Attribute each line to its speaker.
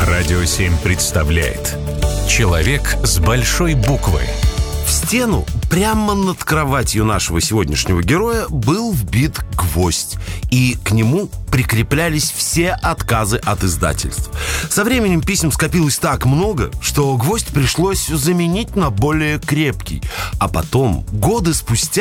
Speaker 1: Радио 7 представляет «Человек с большой буквы».
Speaker 2: В стену прямо над кроватью нашего сегодняшнего героя был вбит гвоздь, и к нему прикреплялись все отказы от издательств. Со временем писем скопилось так много, что гвоздь пришлось заменить на более крепкий. А потом, годы спустя,